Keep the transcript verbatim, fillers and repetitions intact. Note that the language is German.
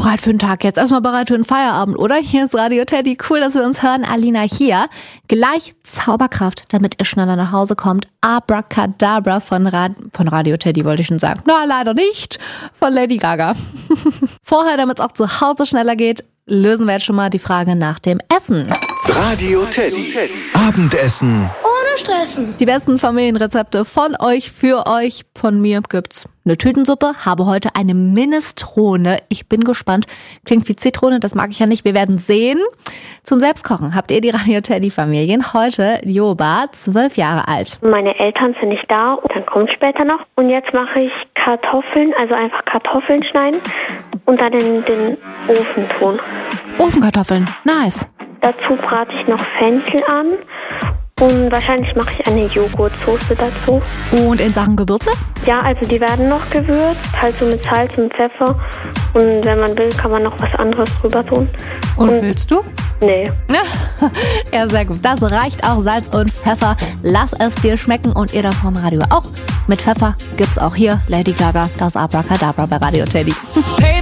bereit für den Tag jetzt. Erstmal bereit für den Feierabend, oder? Hier ist Radio Teddy. Cool, dass wir uns hören. Alina hier. Gleich Zauberkraft, damit ihr schneller nach Hause kommt. Abracadabra von, Rad- von Radio Teddy, wollte ich schon sagen. Na, leider nicht. Von Lady Gaga. Vorher, damit es auch zu Hause schneller geht, lösen wir jetzt schon mal die Frage nach dem Essen. Radio Teddy. Abendessen. Ohne Stressen. Die besten Familienrezepte von euch, für euch. Von mir gibt's eine Tütensuppe, habe heute eine Minestrone. Ich bin gespannt. Klingt wie Zitrone, das mag ich ja nicht. Wir werden sehen. Zum Selbstkochen habt ihr die Radio Teddy Familien. Heute Joba, zwölf Jahre alt. Meine Eltern sind nicht da, dann kommt später noch. Und jetzt mache ich Kartoffeln, also einfach Kartoffeln schneiden und dann in den Ofen tun. Ofenkartoffeln, nice. Dazu brate ich noch Fenchel an und wahrscheinlich mache ich eine Joghurtsoße dazu. Und in Sachen Gewürze? Ja, also die werden noch gewürzt, halt so mit Salz und Pfeffer. Und wenn man will, kann man noch was anderes drüber tun. Und, und willst du? Nee. Ja, sehr gut. Das reicht auch, Salz und Pfeffer. Lass es dir schmecken und ihr da vom Radio auch. Mit Pfeffer gibt's auch hier Lady Gaga, das Abracadabra bei Radio Teddy. Hey.